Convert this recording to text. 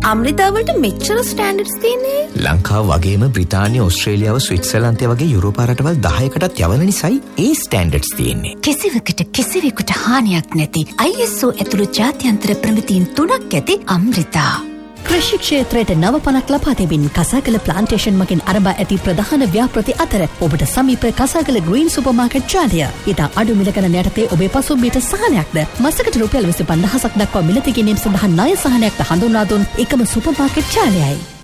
අම්රිතාවලට මෙච්චර ස්ටෑන්ඩඩ්ස් තියෙන්නේ? ලංකාව වගේම බ්‍රිතාන්‍ය, ඕස්ට්‍රේලියාව, ස්විට්සර්ලන්තය වගේ යුරෝපා රටවල් 10කටත් යවන නිසායි ඒ ස්ටෑන්ඩඩ්ස් තියෙන්නේ. කිසිවකට කිසිවෙකුට හානියක් නැති ISO ඇතුළු ජාත්‍යන්තර ප්‍රමිතීන් 3ක් ඇති අම්රිතා. කෘෂි ක්ෂේත්‍රයට නව පනක් ලබා දෙමින් කසාකල ප්ලාන්ටේෂන් මගින් අරඹා ඇති ප්‍රධාන ව්‍යාපෘති අතර ඔබට සමීප කසාකල ග්‍රීන් සුපර්මාකට් ජාලය. ඉතා අඩු මිල ගණන් යටතේ ඔබේ පසුම්බියට සහනයක්ද මසකට රුපියල් 25000ක් දක්වා මිලදී ගැනීම සඳහා ණය සහනයක්ද හඳුන්වා දුන් එකම සුපර්මාකට් ජාලයයි.